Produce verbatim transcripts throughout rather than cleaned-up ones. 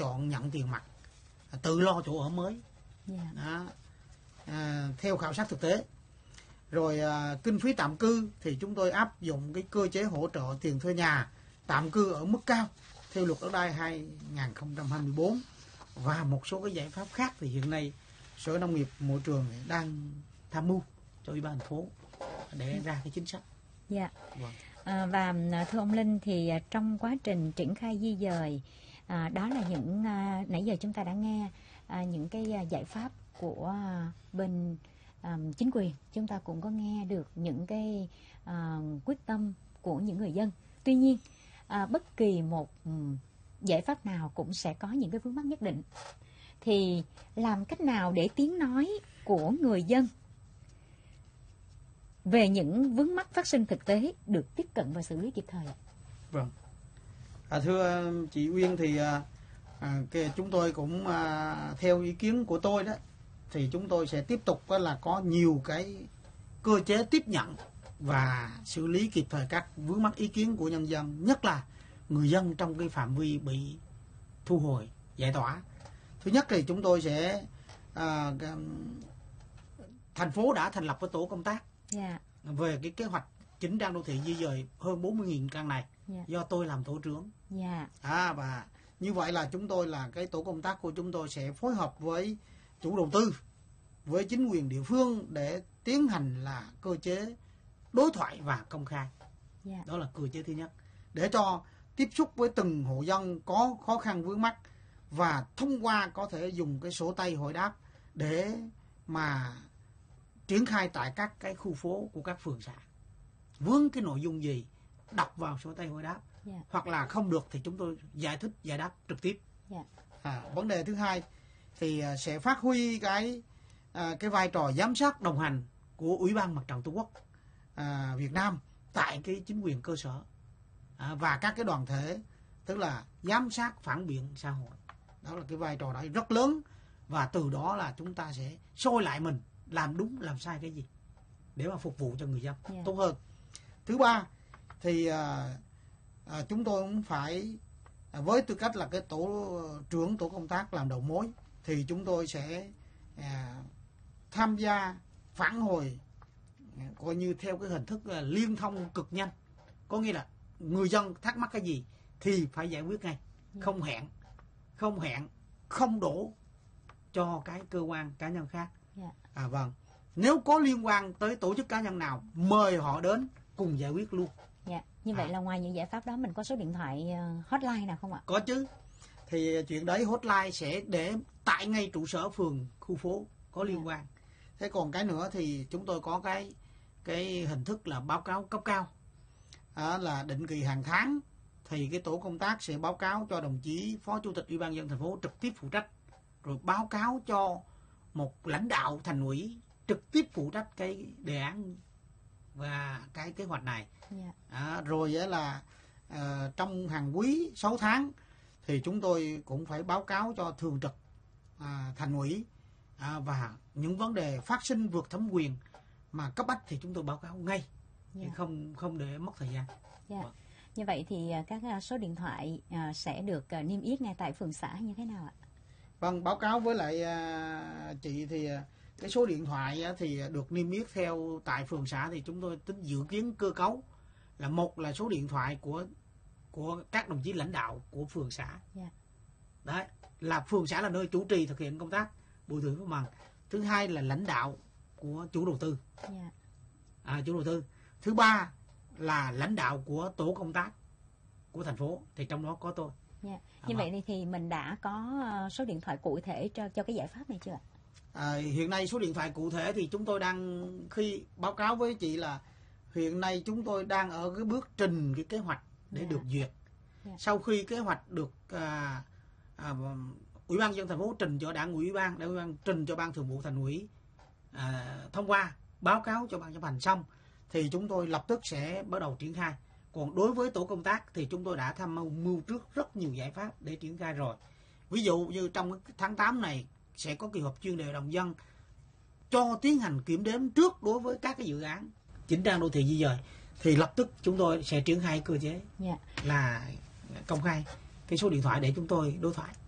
chọn nhận tiền mặt, tự lo chỗ ở mới. Yeah. Đó. À, theo khảo sát thực tế. Rồi à, kinh phí tạm cư thì chúng tôi áp dụng cái cơ chế hỗ trợ tiền thuê nhà tạm cư ở mức cao theo luật đất đai hai không hai tư, và một số cái giải pháp khác thì hiện nay Sở Nông nghiệp Môi trường đang tham mưu cho Ủy ban thành phố để ra cái chính sách. Dạ. Vâng. À, và thưa ông Linh, thì trong quá trình triển khai di dời, à, đó là những à, nãy giờ chúng ta đã nghe à, những cái à, giải pháp của à, bên à, chính quyền, chúng ta cũng có nghe được những cái à, quyết tâm của những người dân. Tuy nhiên à, bất kỳ một um, giải pháp nào cũng sẽ có những cái vướng mắc nhất định. Thì làm cách nào để tiếng nói của người dân về những vướng mắc phát sinh thực tế được tiếp cận và xử lý kịp thời ạ? Vâng. À, thưa chị Uyên, thì à, cái, chúng tôi cũng à, theo ý kiến của tôi đó, thì chúng tôi sẽ tiếp tục là có nhiều cái cơ chế tiếp nhận và xử lý kịp thời các vướng mắc ý kiến của nhân dân, nhất là người dân trong cái phạm vi bị thu hồi giải tỏa. Thứ nhất thì chúng tôi sẽ à, thành phố đã thành lập cái tổ công tác yeah. về cái kế hoạch chỉnh trang đô thị di dời hơn bốn mươi nghìn căn này, yeah. do tôi làm tổ trưởng. Yeah. À, và như vậy là chúng tôi là cái tổ công tác của chúng tôi sẽ phối hợp với chủ đầu tư, với chính quyền địa phương để tiến hành là cơ chế đối thoại và công khai. Yeah. Đó là cơ chế thứ nhất, để cho tiếp xúc với từng hộ dân có khó khăn vướng mắc, và thông qua có thể dùng cái sổ tay hồi đáp để mà triển khai tại các cái khu phố của các phường xã. Vướng cái nội dung gì đọc vào sổ tay hồi đáp, yeah. hoặc là không được thì chúng tôi giải thích giải đáp trực tiếp. Yeah. À, vấn đề thứ hai thì sẽ phát huy cái à, cái vai trò giám sát đồng hành của Ủy ban Mặt trận Tổ quốc à, Việt Nam tại cái chính quyền cơ sở à, và các cái đoàn thể, tức là giám sát phản biện xã hội. Đó là cái vai trò đó rất lớn, và từ đó là chúng ta sẽ soi lại mình làm đúng làm sai cái gì để mà phục vụ cho người dân yeah. tốt hơn. Thứ ba thì à, à, chúng tôi cũng phải à, với tư cách là cái tổ trưởng tổ công tác làm đầu mối, thì chúng tôi sẽ à, tham gia phản hồi à, coi như theo cái hình thức là liên thông cực nhanh, có nghĩa là người dân thắc mắc cái gì thì phải giải quyết ngay, yeah. không hẹn không hẹn không đổ cho cái cơ quan cá nhân khác. Yeah. À vâng, nếu có liên quan tới tổ chức cá nhân nào mời họ đến cùng giải quyết luôn. Dạ. Như vậy à. là ngoài những giải pháp đó mình có số điện thoại hotline nào không ạ? Có chứ. Thì chuyện đấy hotline sẽ để tại ngay trụ sở phường khu phố có liên yeah. quan. Thế còn cái nữa thì chúng tôi có cái cái hình thức là báo cáo cấp cao, à, là định kỳ hàng tháng thì cái tổ công tác sẽ báo cáo cho đồng chí Phó Chủ tịch Ủy ban nhân dân thành phố trực tiếp phụ trách, rồi báo cáo cho một lãnh đạo thành ủy trực tiếp phụ trách cái đề án và cái kế hoạch này. Yeah. À, rồi là à, trong hàng quý sáu tháng thì chúng tôi cũng phải báo cáo cho thường trực à, thành ủy à, và những vấn đề phát sinh vượt thẩm quyền mà cấp bách thì chúng tôi báo cáo ngay, yeah. không không để mất thời gian. Yeah. Vâng. Như vậy thì các số điện thoại sẽ được niêm yết ngay tại phường xã như thế nào ạ? Vâng, báo cáo với lại chị thì cái số điện thoại thì được niêm yết theo tại phường xã, thì chúng tôi tính dự kiến cơ cấu là một là số điện thoại của của các đồng chí lãnh đạo của phường xã. Yeah. Đấy, là phường xã là nơi chủ trì thực hiện công tác bồi thường pháp bằng. Thứ hai là lãnh đạo của chủ đầu tư. Yeah. À, chủ đầu tư. Thứ ba là lãnh đạo của tổ công tác của thành phố, thì trong đó có tôi. Yeah. Như à, vậy thì, thì mình đã có số điện thoại cụ thể cho cho cái giải pháp này chưa ạ? À, hiện nay số điện thoại cụ thể thì chúng tôi đang, khi báo cáo với chị là hiện nay chúng tôi đang ở cái bước trình cái kế hoạch để yeah. được duyệt. Yeah. Sau khi kế hoạch được à, à, Ủy ban nhân dân thành phố trình cho Đảng ủy ban, Đảng ủy ban trình cho Ban Thường vụ Thành ủy à, thông qua, báo cáo cho Ban chấp hành xong, thì chúng tôi lập tức sẽ bắt đầu triển khai. Còn đối với tổ công tác thì chúng tôi đã tham mưu mưu trước rất nhiều giải pháp để triển khai rồi. Ví dụ như trong tháng tám này sẽ có kỳ họp chuyên đề hội đồng dân cho tiến hành kiểm đếm trước đối với các cái dự án chỉnh trang đô thị di dời, thì lập tức chúng tôi sẽ triển khai cơ chế yeah. là công khai cái số điện thoại để chúng tôi đối thoại.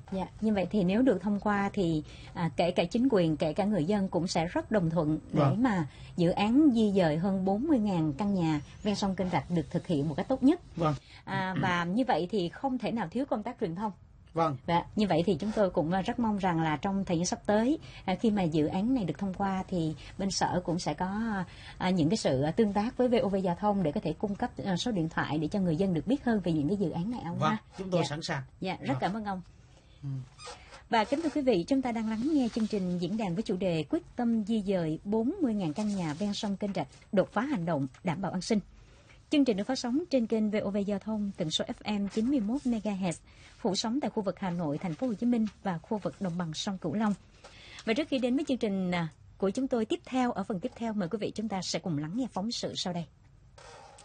Dạ, như vậy thì nếu được thông qua thì à, kể cả chính quyền, kể cả người dân cũng sẽ rất đồng thuận để Vâng. mà dự án di dời hơn bốn mươi nghìn căn nhà ven sông Kênh Rạch được thực hiện một cách tốt nhất. Vâng. À, và như vậy thì không thể nào thiếu công tác truyền thông. Vâng. Và như vậy thì chúng tôi cũng rất mong rằng là trong thời gian sắp tới, à, khi mà dự án này được thông qua thì bên sở cũng sẽ có à, những cái sự tương tác với vê o vê Giao thông để có thể cung cấp à, số điện thoại để cho người dân được biết hơn về những cái dự án này ông Vâng, ha. chúng tôi Dạ. sẵn sàng. Dạ, rất Vâng. cảm ơn ông. Ừ. Và kính thưa quý vị, chúng ta đang lắng nghe chương trình diễn đàn với chủ đề quyết tâm di dời bốn mươi nghìn căn nhà ven sông Kênh Rạch, đột phá hành động đảm bảo an sinh. Chương trình được phát sóng trên kênh vê o vê Giao thông tần số ép em chín mươi mốt mê ga héc, phủ sóng tại khu vực Hà Nội, Thành phố Hồ Chí Minh và khu vực đồng bằng sông Cửu Long. Và trước khi đến với chương trình của chúng tôi tiếp theo, ở phần tiếp theo, mời quý vị chúng ta sẽ cùng lắng nghe phóng sự sau đây.